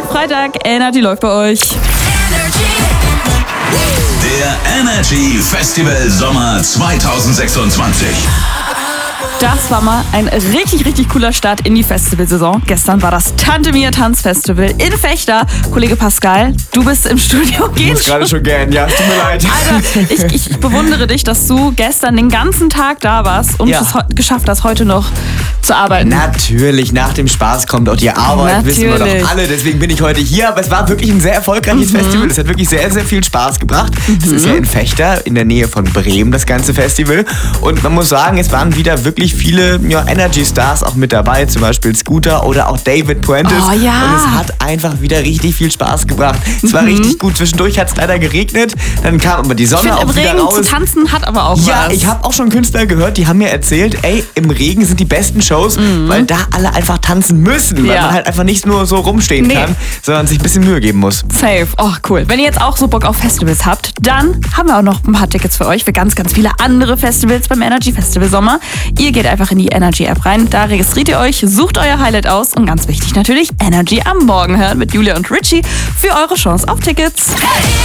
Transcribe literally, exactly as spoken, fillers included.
Schönen Freitag, Energy läuft bei euch. Der Energy Festival Sommer zwanzig sechsundzwanzig. Das war mal ein richtig, richtig cooler Start in die Festivalsaison. Gestern war das Tante Mia Tanzfestival in Fechter. Kollege Pascal, du bist im Studio. Ich muss gerade schon gähnen, ja, tut mir leid. Alter, ich, ich bewundere dich, dass du gestern den ganzen Tag da warst und Ja. es heu- geschafft hast, heute noch zu arbeiten. Natürlich, nach dem Spaß kommt auch die Arbeit, wissen wir Natürlich. doch alle. Deswegen bin ich heute hier. Aber es war wirklich ein sehr erfolgreiches Festival. Es hat wirklich sehr, sehr viel Spaß gebracht. Das ist ja in Fechter, in der Nähe von Bremen, das ganze Festival. Und man muss sagen, es waren wieder wirklich viele ja, Energy-Stars auch mit dabei. Zum Beispiel Scooter oder auch David Puentes. Oh ja. Und es hat einfach wieder richtig viel Spaß gebracht. Es war richtig gut. Zwischendurch hat es leider geregnet. Dann kam aber die Ich Sonne finde, im auch wieder Regen raus. zu tanzen hat aber auch Ja, was. ich habe auch schon Künstler gehört, die haben mir erzählt, ey, im Regen sind die besten Shows, weil da alle einfach tanzen müssen, weil Ja. man halt einfach nicht nur so rumstehen Nee. kann, sondern sich ein bisschen Mühe geben muss. Safe. Oh, cool. Wenn ihr jetzt auch so Bock auf Festivals habt, dann haben wir auch noch ein paar Tickets für euch für ganz, ganz viele andere Festivals beim Energy Festival Sommer. Ihr geht einfach in die Energy App rein, da registriert ihr euch, sucht euer Highlight aus und ganz wichtig natürlich Energy am Morgen hören mit Julia und Richie für eure Chance auf Tickets.